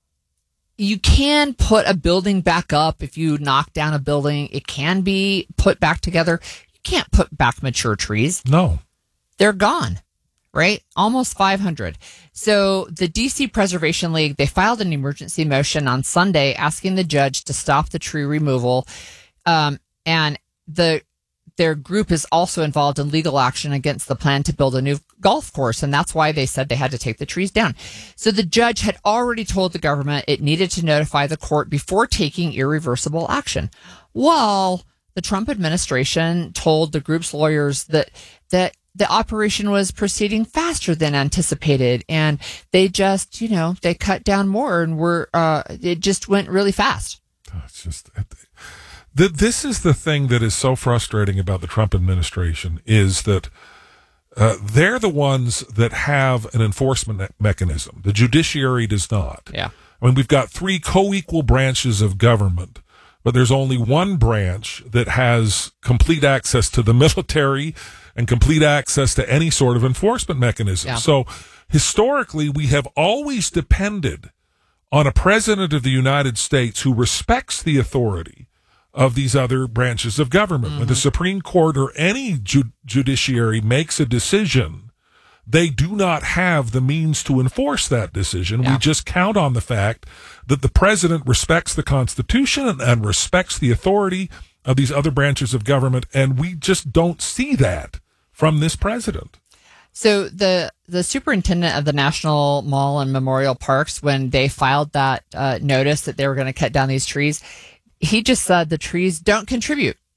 You can put a building back up if you knock down a building. It can be put back together. You can't put back mature trees. No. They're gone, right? Almost five hundred. So the D C Preservation League, they filed an emergency motion on Sunday asking the judge to stop the tree removal. Um, and the their group is also involved in legal action against the plan to build a new golf course. And that's why they said they had to take the trees down. So the judge had already told the government it needed to notify the court before taking irreversible action. Well, the Trump administration told the group's lawyers that, that the operation was proceeding faster than anticipated. And they just, you know, they cut down more and were, uh, it just went really fast. Oh, it's just, The, this is the thing that is so frustrating about the Trump administration is that uh, they're the ones that have an enforcement me- mechanism. The judiciary does not. Yeah. I mean, we've got three co-equal branches of government, but there's only one branch that has complete access to the military and complete access to any sort of enforcement mechanism. Yeah. So historically, we have always depended on a president of the United States who respects the authority of these other branches of government. Mm-hmm. When the Supreme Court or any ju- judiciary makes a decision, they do not have the means to enforce that decision. Yeah. We just count on the fact that the president respects the Constitution and, and respects the authority of these other branches of government, and we just don't see that from this president. So the the superintendent of the National Mall and Memorial Parks, when they filed that uh, notice that they were going to cut down these trees, he just said the trees don't contribute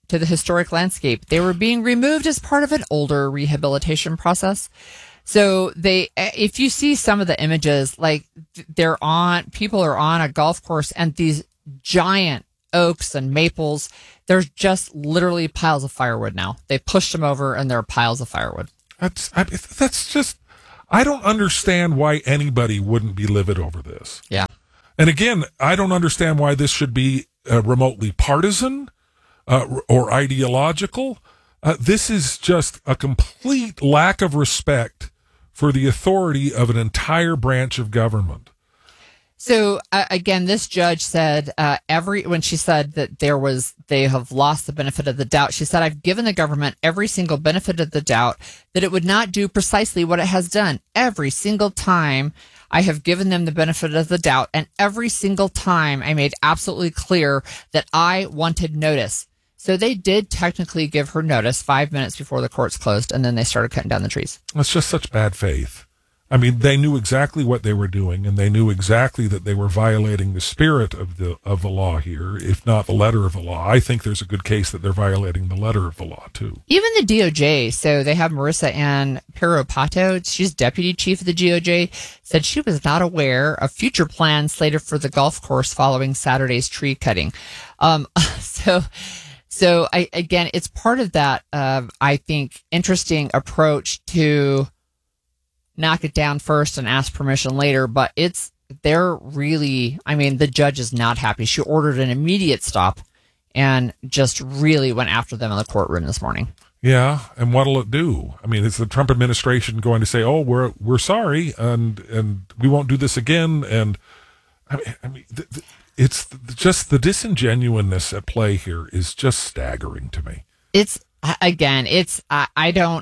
to the historic landscape. They were being removed as part of an older rehabilitation process. So they, if you see some of the images, like they're on, people are on a golf course and these giant oaks and maples, there's just literally piles of firewood now. They pushed them over and there are piles of firewood. That's, I, that's just, I don't understand why anybody wouldn't be livid over this. Yeah. And again, I don't understand why this should be uh, remotely partisan uh, or ideological. Uh, this is just a complete lack of respect for the authority of an entire branch of government. So uh, again, this judge said uh, every when she said that there was they have lost the benefit of the doubt. She said, "I've given the government every single benefit of the doubt that it would not do precisely what it has done. Every single time I have given them the benefit of the doubt, and every single time I made absolutely clear that I wanted notice." So they did technically give her notice five minutes before the courts closed, and then they started cutting down the trees. It's just such bad faith. I mean, they knew exactly what they were doing, and they knew exactly that they were violating the spirit of the of the law here, if not the letter of the law. I think there's a good case that they're violating the letter of the law, too. Even the D O J, so they have Marissa Ann Piropato, she's deputy chief of the D O J, said she was not aware of future plans slated for the golf course following Saturday's tree cutting. Um, so... So, I, again, it's part of that, uh, I think, interesting approach to knock it down first and ask permission later. But it's, they're really, I mean, the judge is not happy. She ordered an immediate stop and just really went after them in the courtroom this morning. Yeah, and what'll it do? I mean, is the Trump administration going to say, "Oh, we're we're sorry, and and we won't do this again"? And I mean, I mean. Th- th- It's just the disingenuousness at play here is just staggering to me. It's, again, it's, I, I don't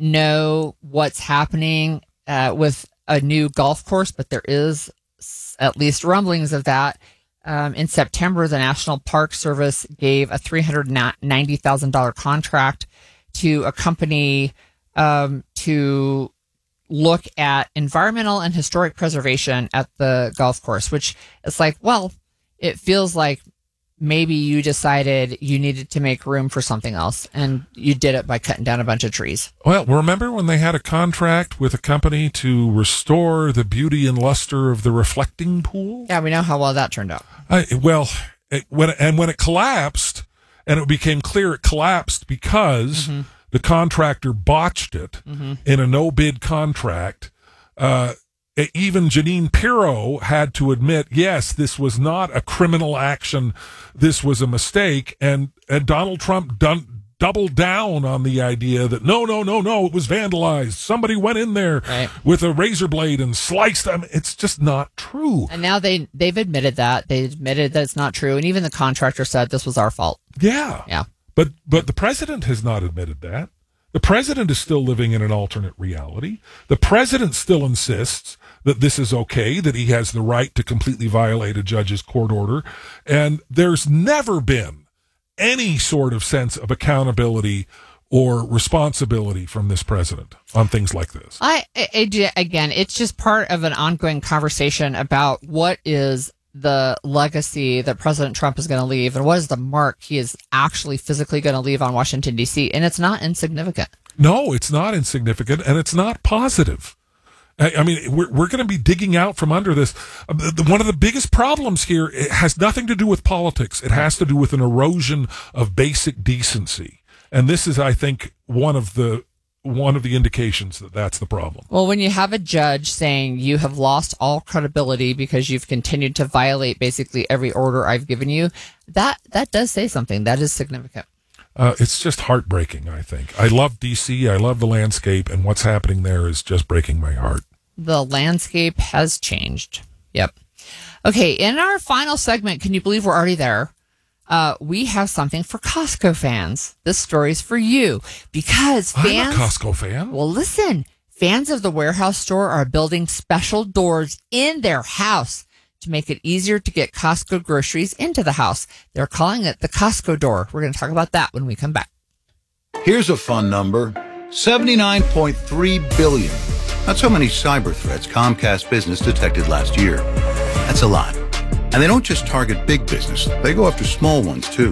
know what's happening uh, with a new golf course, but there is at least rumblings of that. Um, in September, the National Park Service gave a three hundred ninety thousand dollars contract to a company um, to look at environmental and historic preservation at the golf course, which is like, well, it feels like maybe you decided you needed to make room for something else, and you did it by cutting down a bunch of trees. Well, remember when they had a contract with a company to restore the beauty and luster of the reflecting pool? Yeah, we know how well that turned out. I, well, it, when and when it collapsed, and it became clear it collapsed because mm-hmm. the contractor botched it mm-hmm. in a no-bid contract, uh, even Jeanine Pirro had to admit, yes, this was not a criminal action. This was a mistake. And, and Donald Trump done, doubled down on the idea that no, no, no, no, it was vandalized. Somebody went in there right. with a razor blade and sliced them. It's just not true. And now they, they've admitted that. They admitted that it's not true. And even the contractor said this was our fault. Yeah. Yeah. But, but the president has not admitted that. The president is still living in an alternate reality. The president still insists that this is okay, that he has the right to completely violate a judge's court order. And there's never been any sort of sense of accountability or responsibility from this president on things like this. I, I again, it's just part of an ongoing conversation about what is the legacy that President Trump is going to leave and what is the mark he is actually physically going to leave on Washington, D C. And it's not insignificant. No, it's not insignificant, and it's not positive. I, I mean, we're, we're going to be digging out from under this. Uh, the, one of the biggest problems here, it has nothing to do with politics. It has to do with an erosion of basic decency. And this is, I think, one of the one of the indications that that's the problem. Well, when you have a judge saying you have lost all credibility because you've continued to violate basically every order I've given you, that that does say something. That is significant. Uh, it's just heartbreaking, I think. I love D C. I love the landscape, and what's happening there is just breaking my heart. The landscape has changed. Yep. Okay, in our final segment, can you believe we're already there? Uh, we have something for Costco fans. This story's for you because fans. I'm a Costco fan. Well, listen, fans of the warehouse store are building special doors in their house to make it easier to get Costco groceries into the house. They're calling it the Costco door. We're going to talk about that when we come back. Here's a fun number, seventy-nine point three billion. That's how many cyber threats Comcast Business detected last year. That's a lot. And they don't just target big business. They go after small ones, too.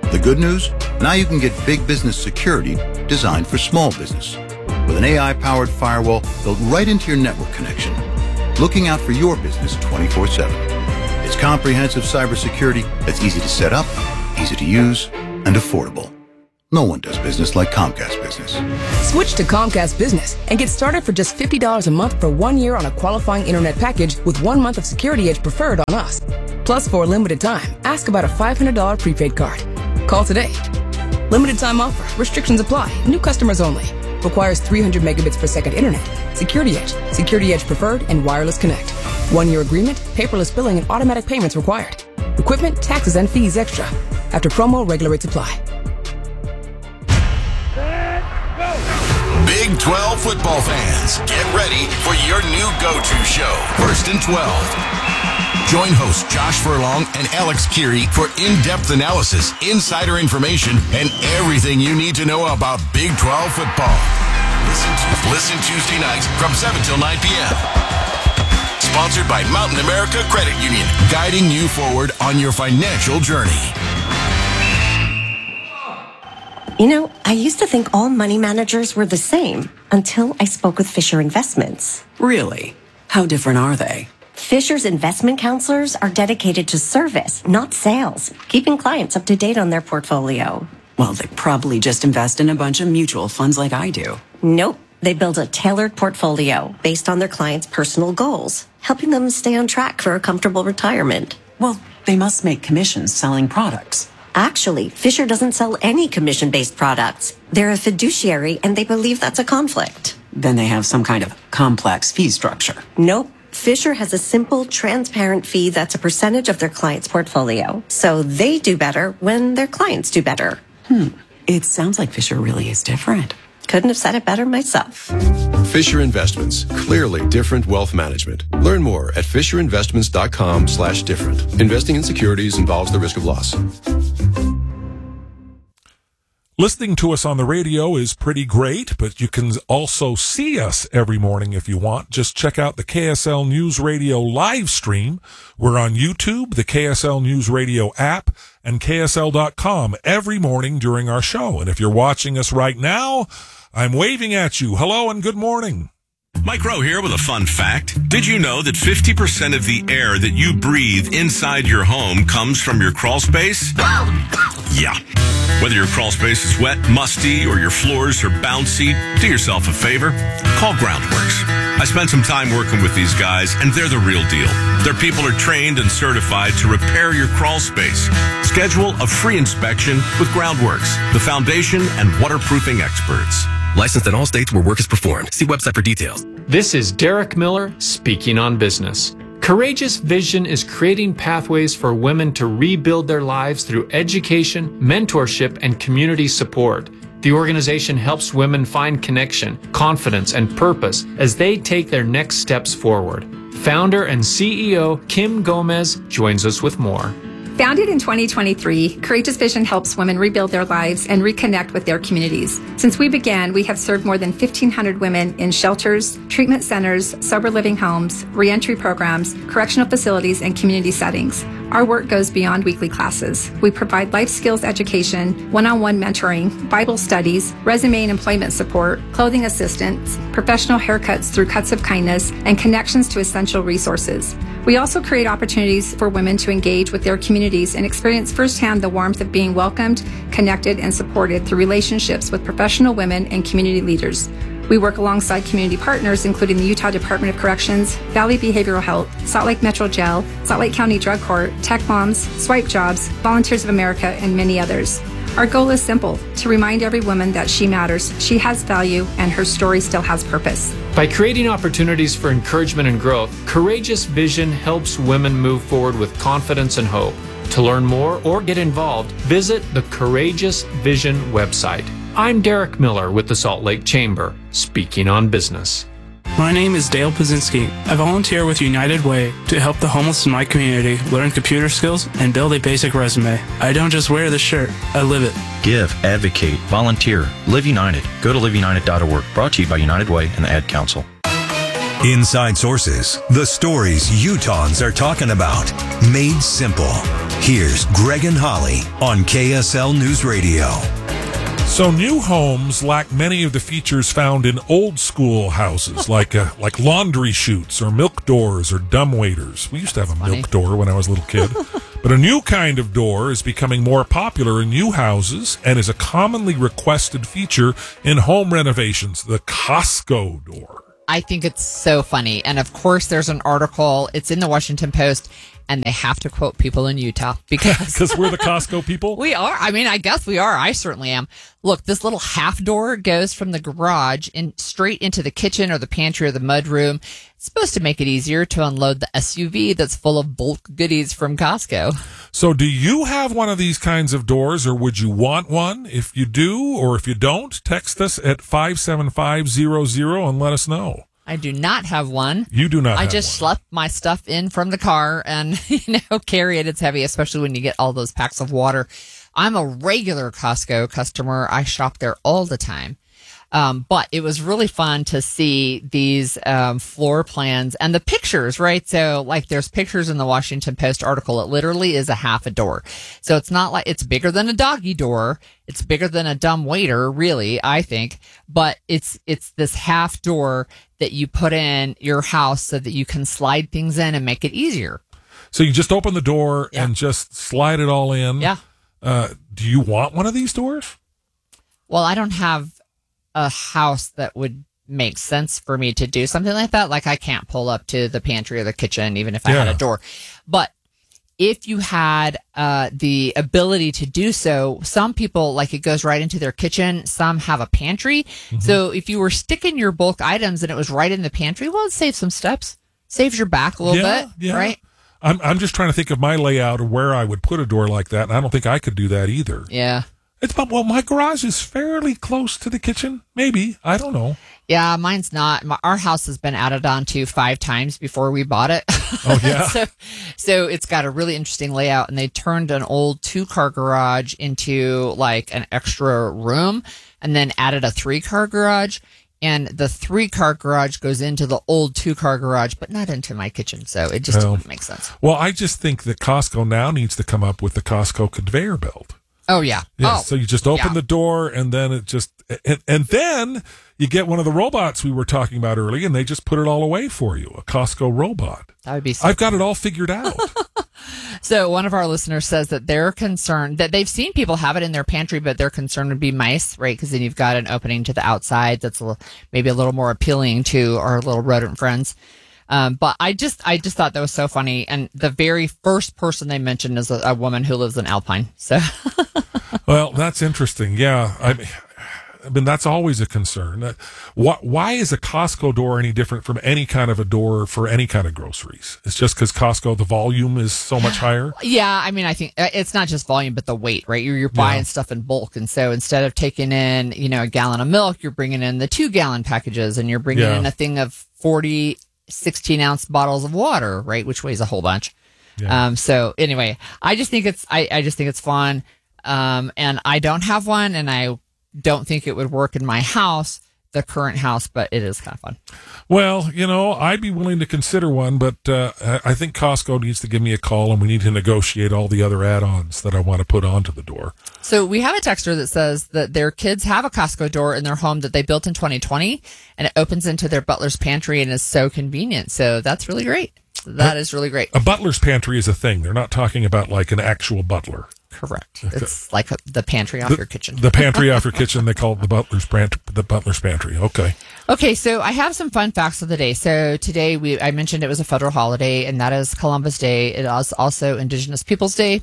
The good news? Now you can get big business security designed for small business with an A I-powered firewall built right into your network connection, looking out for your business twenty-four seven. It's comprehensive cybersecurity that's easy to set up, easy to use, and affordable. No one does business like Comcast Business. Switch to Comcast Business and get started for just fifty dollars a month for one year on a qualifying internet package with one month of Security Edge preferred on us. Plus, for a limited time, ask about a five hundred dollars prepaid card. Call today. Limited time offer. Restrictions apply. New customers only. Requires three hundred megabits per second internet. Security Edge, Security Edge preferred, and wireless connect. One year agreement, paperless billing, and automatic payments required. Equipment, taxes, and fees extra. After promo, regular rates apply. Big twelve football fans, get ready for your new go-to show, First and twelve. Join hosts Josh Furlong and Alex Keary for in-depth analysis, insider information, and everything you need to know about Big twelve football. Listen, to, listen Tuesday nights from seven till nine p.m. Sponsored by Mountain America Credit Union, guiding you forward on your financial journey. You know, I used to think all money managers were the same until I spoke with Fisher Investments. Really? How different are they? Fisher's investment counselors are dedicated to service, not sales, keeping clients up to date on their portfolio. Well, they probably just invest in a bunch of mutual funds like I do. Nope. They build a tailored portfolio based on their clients' personal goals, helping them stay on track for a comfortable retirement. Well, they must make commissions selling products. Actually, Fisher doesn't sell any commission-based products. They're a fiduciary, and they believe that's a conflict. Then they have some kind of complex fee structure. Nope. Fisher has a simple, transparent fee that's a percentage of their client's portfolio. So they do better when their clients do better. Hmm. It sounds like Fisher really is different. Couldn't have said it better myself. Fisher Investments. Clearly different wealth management. Learn more at fisherinvestments.com slash different. Investing in securities involves the risk of loss. Listening to us on the radio is pretty great, but you can also see us every morning if you want. Just check out the K S L News Radio live stream. We're on YouTube, the K S L News Radio app, and K S L dot com every morning during our show. And if you're watching us right now, I'm waving at you. Hello and good morning. Mike Rowe here with a fun fact. Did you know that fifty percent of the air that you breathe inside your home comes from your crawl space? Yeah. Whether your crawl space is wet, musty, or your floors are bouncy, do yourself a favor. Call Groundworks. I spent some time working with these guys, and they're the real deal. Their people are trained and certified to repair your crawl space. Schedule a free inspection with Groundworks, the foundation and waterproofing experts. Licensed in all states where work is performed. See website for details. This is Derek Miller speaking on business. Courageous Vision is creating pathways for women to rebuild their lives through education, mentorship, and community support. The organization helps women find connection, confidence, and purpose as they take their next steps forward. Founder and C E O Kim Gomez joins us with more. Founded in twenty twenty-three, Courageous Vision helps women rebuild their lives and reconnect with their communities. Since we began, we have served more than fifteen hundred women in shelters, treatment centers, sober living homes, reentry programs, correctional facilities, and community settings. Our work goes beyond weekly classes. We provide life skills education, one-on-one mentoring, Bible studies, resume and employment support, clothing assistance, professional haircuts through Cuts of Kindness, and connections to essential resources. We also create opportunities for women to engage with their communities and experience firsthand the warmth of being welcomed, connected, and supported through relationships with professional women and community leaders. We work alongside community partners, including the Utah Department of Corrections, Valley Behavioral Health, Salt Lake Metro Jail, Salt Lake County Drug Court, Tech Moms, Swipe Jobs, Volunteers of America, and many others. Our goal is simple: to remind every woman that she matters, she has value, and her story still has purpose. By creating opportunities for encouragement and growth, Courageous Vision helps women move forward with confidence and hope. To learn more or get involved, visit the Courageous Vision website. I'm Derek Miller with the Salt Lake Chamber, speaking on business. My name is Dale Pazinski. I volunteer with United Way to help the homeless in my community learn computer skills and build a basic resume. I don't just wear the shirt, I live it. Give, advocate, volunteer, Live United. Go to live united dot org. Brought to you by United Way and the Ad Council. Inside Sources, the stories Utahns are talking about, made simple. Here's Greg and Holly on K S L News Radio. So new homes lack many of the features found in old school houses, like uh, like laundry chutes or milk doors or dumbwaiters. We used to have a funny. milk door when I was a little kid. But a new kind of door is becoming more popular in new houses and is a commonly requested feature in home renovations, the Costco door. I think it's so funny. And of course, there's an article, it's in the Washington Post, and they have to quote people in Utah because because we're the Costco people. We are. I mean, I guess we are. I certainly am. Look, this little half door goes from the garage in straight into the kitchen or the pantry or the mudroom. It's supposed to make it easier to unload the S U V that's full of bulk goodies from Costco. So do you have one of these kinds of doors, or would you want one? If you do, or if you don't, text us at five seven five zero zero and let us know. I do not have one. You do not I have just one. schlep my stuff in from the car and, you know, carry it. It's heavy, especially when you get all those packs of water. I'm a regular Costco customer. I shop there all the time. Um, but it was really fun to see these um, floor plans and the pictures, right? So, like, there's pictures in the Washington Post article. It literally is a half a door. So it's not like it's bigger than a doggy door. It's bigger than a dumb waiter, really, I think. But it's it's this half door that you put in your house so that you can slide things in and make it easier. So you just open the door Yeah. and just slide it all in. Yeah. Uh, do you want one of these doors? Well, I don't have a house that would make sense for me to do something like that. Like, I can't pull up to the pantry or the kitchen, even if I had Yeah. a door. But if you had uh, the ability to do so, some people, like, it goes right into their kitchen. Some have a pantry. Mm-hmm. So if you were sticking your bulk items and it was right in the pantry, well, it saves some steps. Saves your back a little Yeah, bit, yeah. right? I'm I'm just trying to think of my layout of where I would put a door like that, and I don't think I could do that either. Yeah. It's about, well, my garage is fairly close to the kitchen. Maybe. I don't know. Yeah, mine's not. My, our house has been added on to five times before we bought it. Oh, yeah? so, so it's got a really interesting layout, and they turned an old two-car garage into like an extra room and then added a three-car garage. And the three-car garage goes into the old two-car garage, but not into my kitchen. So it just Well, didn't make sense. Well, I just think that Costco now needs to come up with the Costco conveyor belt. Oh, yeah. Yeah, oh, so you just open yeah. the door, and then it just, and, and then you get one of the robots we were talking about earlier, and they just put it all away for you, a Costco robot. That would be so I've got it all figured out. So one of our listeners says that they're concerned that they've seen people have it in their pantry, but their concern would be mice, right? Because then you've got an opening to the outside that's a little, maybe a little more appealing to our little rodent friends. Um, but I just, I just thought that was so funny. And the very first person they mentioned is a, a woman who lives in Alpine. So, Well, that's interesting. Yeah. I mean, I mean, that's always a concern. Uh, Why, why is a Costco door any different from any kind of a door for any kind of groceries? It's just because Costco, the volume is so much higher? yeah, I mean, I think uh, it's not just volume, but the weight, right? You're, you're buying Yeah. stuff in bulk. And so instead of taking in, you know, a gallon of milk, you're bringing in the two gallon packages, and you're bringing Yeah. in a thing of forty, sixteen ounce bottles of water, right? Which weighs a whole bunch. Yeah. Um, so anyway, I just think it's, I, I just think it's fun. Um, and I don't have one, and I don't think it would work in my house, the current house, but it is kind of fun. Well, you know, I'd be willing to consider one, but uh, I I think Costco needs to give me a call, and we need to negotiate all the other add-ons that I want to put onto the door. So we have a texter that says that their kids have a Costco door in their home that they built in twenty twenty, and it opens into their butler's pantry and is so convenient. So that's really great. That is really great. A butler's pantry is a thing. They're not talking about like an actual butler. Correct. It's like the pantry off The- your kitchen. The pantry off your kitchen, they call it the butler's pant- the butler's pantry. Okay. Okay, so I have some fun facts of the day. So today we I mentioned it was a federal holiday, and that is Columbus Day. It is also Indigenous Peoples Day.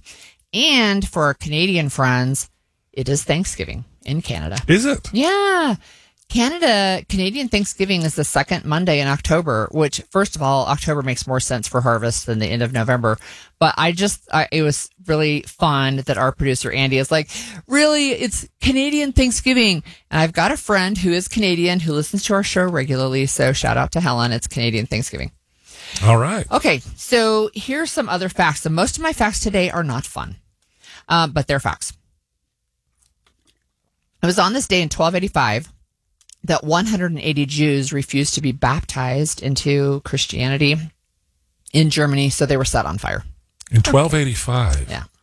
And for our Canadian friends, it is Thanksgiving in Canada. Is it? Yeah. Canada, Canadian Thanksgiving is the second Monday in October, which, first of all, October makes more sense for harvest than the end of November. But I just, I, it was really fun that our producer, Andy, is like, really, it's Canadian Thanksgiving. And I've got a friend who is Canadian who listens to our show regularly. So shout out to Helen. It's Canadian Thanksgiving. All right. Okay. So here's some other facts. And most of my facts today are not fun, um, but they're facts. It was on this day in twelve eighty-five that one hundred eighty Jews refused to be baptized into Christianity in Germany, so they were set on fire. In twelve eighty-five. Yeah.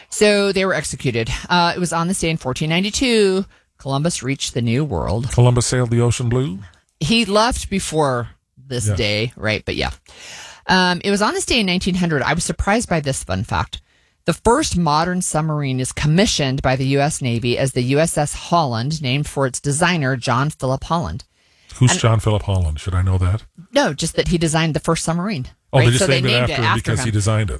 So they were executed. Uh, it was on this day in fourteen ninety-two. Columbus reached the New World. Columbus sailed the ocean blue? He left before this Yeah. day, right? But yeah. Um, it was on this day in nineteen hundred. I was surprised by this fun fact. The first modern submarine is commissioned by the U S Navy as the U S S Holland, named for its designer, John Philip Holland. Who's And- John Philip Holland? Should I know that? No, just that he designed the first submarine. Oh, right? they just So named, it after him because him. he designed it.